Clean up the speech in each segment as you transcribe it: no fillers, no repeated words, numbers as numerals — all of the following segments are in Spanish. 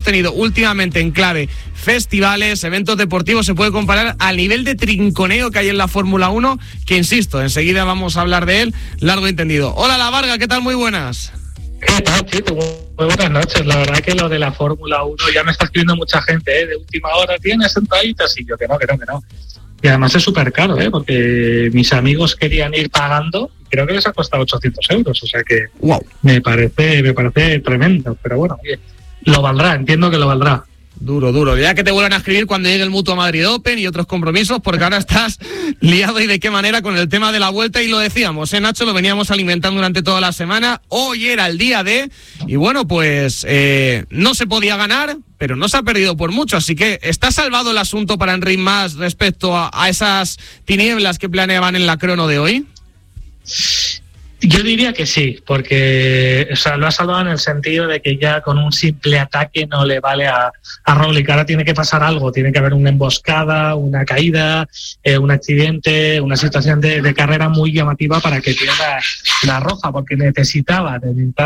tenido últimamente en clave festivales, eventos deportivos, se puede comparar al nivel de trinconeo que hay en la Fórmula 1, que insisto, enseguida vamos a hablar de él, largo y entendido. Hola, La Varga, ¿qué tal? Muy buenas. ¿Qué tal, Chito? Muy buenas noches. La verdad que lo de la Fórmula 1 ya me está escribiendo mucha gente, de última hora, ¿tienes entraditas? Y yo que no. Y además es súper caro, porque mis amigos querían ir pagando, creo que les ha costado 800 euros, o sea que wow. me parece tremendo, pero bueno, oye, lo valdrá, entiendo que lo valdrá. Duro. Ya que te vuelvan a escribir cuando llegue el Mutua Madrid Open y otros compromisos, porque ahora estás liado y de qué manera con el tema de la Vuelta, y lo decíamos, Nacho, lo veníamos alimentando durante toda la semana. Hoy era el día de, y bueno, pues no se podía ganar, pero no se ha perdido por mucho, así que ¿está salvado el asunto para Enric Mas respecto a esas tinieblas que planeaban en la crono de hoy? Yo diría que sí, porque lo ha salvado en el sentido de que ya con un simple ataque no le vale a Roglic. Ahora tiene que pasar algo, tiene que haber una emboscada, una caída, un accidente, una situación de carrera muy llamativa para que pierda la roja, porque necesitaba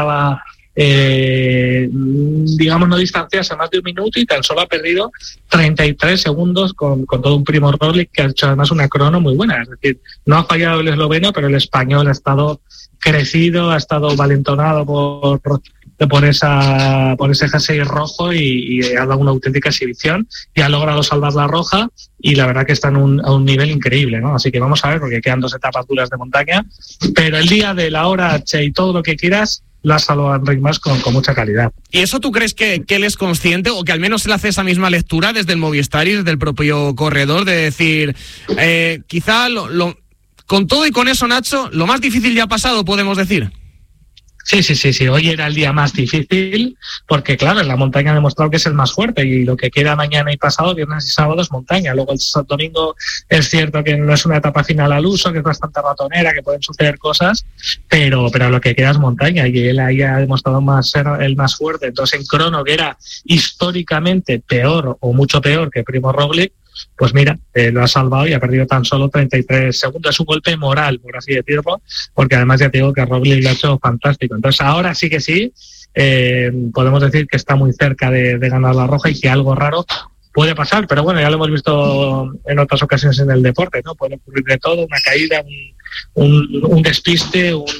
digamos, no distanciarse más de un minuto, y tan solo ha perdido 33 segundos con todo un Primo Roglic, que ha hecho además una crono muy buena. Es decir, no ha fallado el esloveno, pero el español ha estado crecido, ha estado valentonado por ese jersey rojo y ha dado una auténtica exhibición y ha logrado salvar la roja, y la verdad que está a un nivel increíble, ¿no? Así que vamos a ver, porque quedan 2 etapas duras de montaña, pero el día de la hora H y todo lo que quieras lo ha salvado Enric Mas con mucha calidad. ¿Y eso tú crees que él es consciente, o que al menos él hace esa misma lectura desde el Movistar y desde el propio corredor, de decir, quizá con todo y con eso, Nacho, lo más difícil ya ha pasado, podemos decir? Sí. Hoy era el día más difícil porque, claro, en la montaña ha demostrado que es el más fuerte, y lo que queda mañana y pasado, viernes y sábado, es montaña. Luego el domingo es cierto que no es una etapa final al uso, que es bastante ratonera, que pueden suceder cosas, pero lo que queda es montaña, y él ahí ha demostrado ser el más fuerte. Entonces, en crono, que era históricamente peor o mucho peor que Primo Roglic, pues mira, lo ha salvado y ha perdido tan solo 33 segundos. Es un golpe moral, por así decirlo, porque además ya te digo que Roglic lo ha hecho fantástico. Entonces ahora sí que sí, podemos decir que está muy cerca de ganar la roja, y que algo raro puede pasar, pero bueno, ya lo hemos visto en otras ocasiones en el deporte, ¿no? Puede ocurrir de todo, una caída, un despiste, un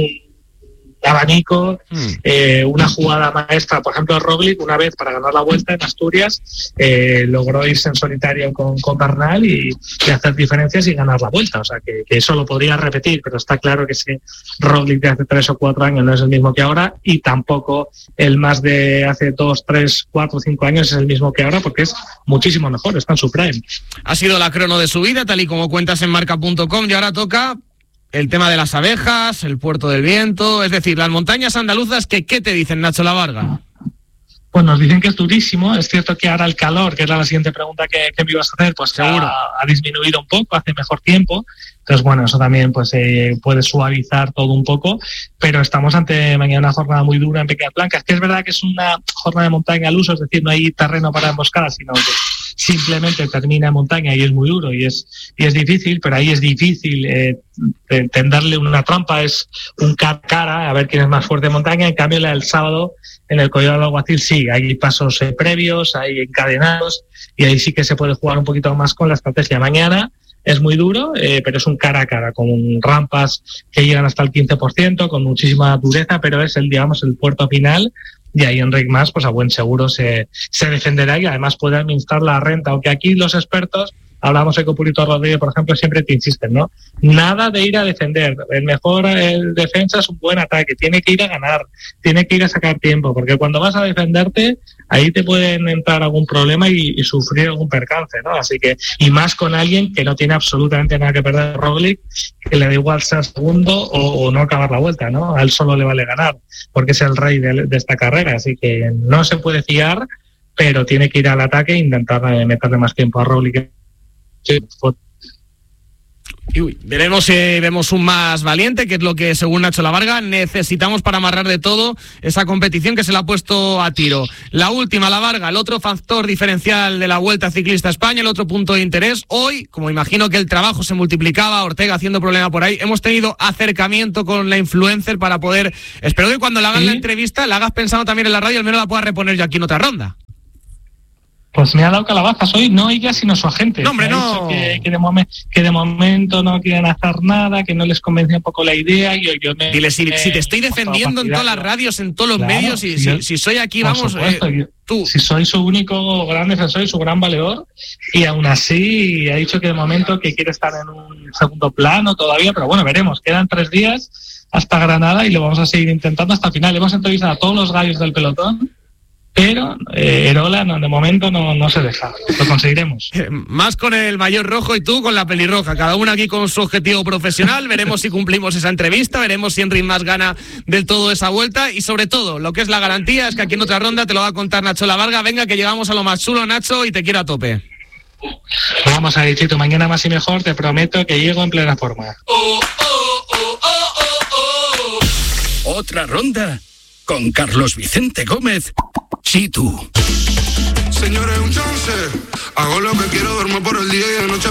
abanico, una jugada maestra. Por ejemplo, Roglic una vez, para ganar la Vuelta en Asturias, logró irse en solitario con Bernal y hacer diferencias y ganar la Vuelta. O sea que eso lo podría repetir, pero está claro que ese Roglic de hace 3 o 4 años no es el mismo que ahora, y tampoco el más de hace 2, 3, 4, 5 años es el mismo que ahora, porque es muchísimo mejor, está en su prime. Ha sido la crono de su vida, tal y como cuentas en marca.com, y ahora toca el tema de las abejas, el Puerto del Viento, es decir, las montañas andaluzas. ¿Qué te dicen, Nacho La Varga? Pues nos dicen que es durísimo. Es cierto que ahora el calor, que era la siguiente pregunta que me ibas a hacer, pues seguro ha disminuido un poco, hace mejor tiempo. Entonces, bueno, eso también pues puede suavizar todo un poco, pero estamos ante mañana una jornada muy dura en Peñas Blancas, que es verdad que es una jornada de montaña al uso, es decir, no hay terreno para emboscadas, sino que simplemente termina en montaña y es muy duro y es difícil, pero ahí es difícil tenderle una trampa, es un cara a ver quién es más fuerte en montaña. En cambio, el sábado en el Collado del Alguacil sí, hay pasos previos, hay encadenados, y ahí sí que se puede jugar un poquito más con la estrategia. Mañana es muy duro, pero es un cara a cara, con rampas que llegan hasta el 15%, con muchísima dureza, pero es el puerto final, y ahí Enric Mas, pues a buen seguro se defenderá, y además puede administrar la renta, aunque aquí los expertos, hablamos de Copulito Rodríguez, por ejemplo, siempre te insisten, ¿no? Nada de ir a defender. El mejor defensa es un buen ataque. Tiene que ir a ganar, tiene que ir a sacar tiempo, porque cuando vas a defenderte, ahí te pueden entrar algún problema y sufrir algún percance, ¿no? Así que, y más con alguien que no tiene absolutamente nada que perder, Roglic, que le da igual ser segundo o no acabar la Vuelta, ¿no? A él solo le vale ganar, porque es el rey de esta carrera. Así que no se puede fiar, pero tiene que ir al ataque e intentar meterle más tiempo a Roglic. Veremos si vemos un más valiente, que es lo que, según Nacho La Varga, necesitamos para amarrar de todo esa competición que se la ha puesto a tiro. La última, La Varga, el otro factor diferencial de la Vuelta Ciclista a España, el otro punto de interés. Hoy, como imagino que el trabajo se multiplicaba, Ortega haciendo problema por ahí, hemos tenido acercamiento con la influencer para poder... Espero que cuando le hagan la entrevista la hagas pensando también en la radio, al menos la puedas reponer yo aquí en otra ronda. Pues me ha dado calabazas hoy, no ella, sino su agente. No, hombre, no. Que de momento no quieren hacer nada, que no les convence un poco la idea. Dile, si te estoy defendiendo en todas las radios, en todos los medios, si soy aquí, vamos, tú. Si soy su único gran defensor y su gran valedor, y aún así ha dicho que de momento que quiere estar en un segundo plano todavía, pero bueno, veremos. Quedan 3 días hasta Granada y lo vamos a seguir intentando hasta el final. Hemos entrevistado a todos los gallos del pelotón, pero Erola de momento no se deja. Lo conseguiremos. Más con el maillot rojo y tú con la pelirroja. Cada uno aquí con su objetivo profesional. Veremos si cumplimos esa entrevista. Veremos si Enric Mas gana del todo esa vuelta. Y sobre todo, lo que es la garantía es que aquí en otra ronda te lo va a contar Nacho Lavarga. Venga, que llegamos a lo más chulo, Nacho, y te quiero a tope. Vamos a ver, Chito. Mañana más y mejor. Te prometo que llego en plena forma. Otra ronda con Carlos Vicente Gómez. Chitu. Señores, un chance. Hago lo que quiero, duermo por el día y de noche.